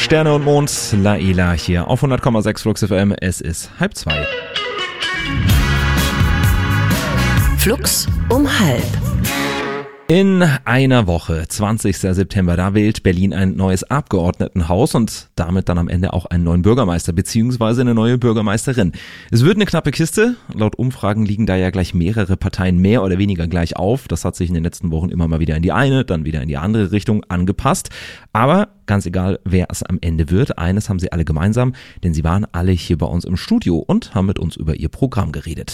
Sterne und Mond, Laila hier auf 100,6 Flux FM. Es ist 1:30. Flux um 12:30. In einer Woche, 20. September, da wählt Berlin ein neues Abgeordnetenhaus und damit dann am Ende auch einen neuen Bürgermeister bzw. eine neue Bürgermeisterin. Es wird eine knappe Kiste. Laut Umfragen liegen da ja gleich mehrere Parteien mehr oder weniger gleich auf. Das hat sich in den letzten Wochen immer mal wieder in die eine, dann wieder in die andere Richtung angepasst. Aber ganz egal, wer es am Ende wird, eines haben sie alle gemeinsam, denn sie waren alle hier bei uns im Studio und haben mit uns über ihr Programm geredet.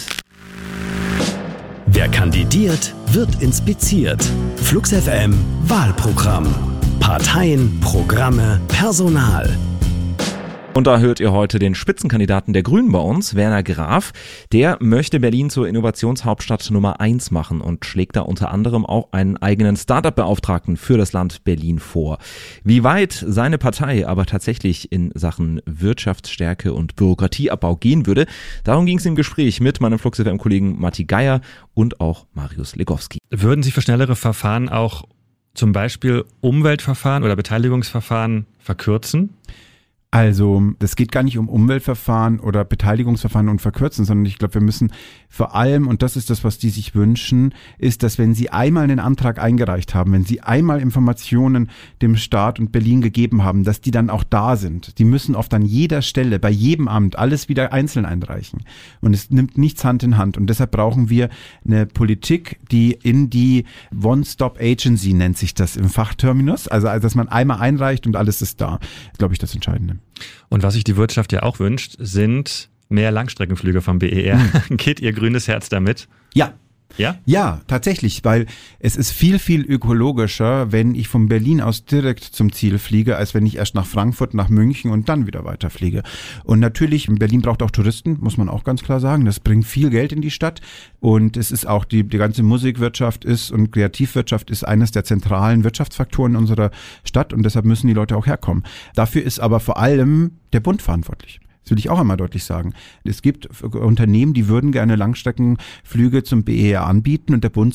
Wer kandidiert, wird inspiziert. Flux FM Wahlprogramm. Parteien, Programme, Personal. Und da hört ihr heute den Spitzenkandidaten der Grünen bei uns, Werner Graf. Der möchte Berlin zur Innovationshauptstadt Nummer 1 machen und schlägt da unter anderem auch einen eigenen Startup-Beauftragten für das Land Berlin vor. Wie weit seine Partei aber tatsächlich in Sachen Wirtschaftsstärke und Bürokratieabbau gehen würde, darum ging es im Gespräch mit meinem Flux FM-Kollegen Matti Geier und auch Marius Legowski. Würden Sie für schnellere Verfahren auch zum Beispiel Umweltverfahren oder Beteiligungsverfahren verkürzen? Also, das geht gar nicht um Umweltverfahren oder Beteiligungsverfahren und Verkürzen, sondern ich glaube, wir müssen vor allem, und das ist das, was die sich wünschen, ist, dass wenn sie einmal einen Antrag eingereicht haben, wenn sie einmal Informationen dem Staat und Berlin gegeben haben, dass die dann auch da sind. Die müssen oft an jeder Stelle, bei jedem Amt, alles wieder einzeln einreichen. Und es nimmt nichts Hand in Hand. Und deshalb brauchen wir eine Politik, die in die One-Stop-Agency nennt sich das im Fachterminus. Also, dass man einmal einreicht und alles ist da. Das ist, glaube ich, das Entscheidende. Und was sich die Wirtschaft ja auch wünscht, sind mehr Langstreckenflüge vom BER. Geht Ihr grünes Herz damit? Ja. Ja? Ja, tatsächlich, weil es ist viel, viel ökologischer, wenn ich von Berlin aus direkt zum Ziel fliege, als wenn ich erst nach Frankfurt, nach München und dann wieder weiterfliege. Und natürlich, Berlin braucht auch Touristen, muss man auch ganz klar sagen. Das bringt viel Geld in die Stadt und es ist auch die ganze Musikwirtschaft ist und Kreativwirtschaft ist eines der zentralen Wirtschaftsfaktoren unserer Stadt und deshalb müssen die Leute auch herkommen. Dafür ist aber vor allem der Bund verantwortlich. Das will ich auch einmal deutlich sagen. Es gibt Unternehmen, die würden gerne Langstreckenflüge zum BER anbieten und der Bund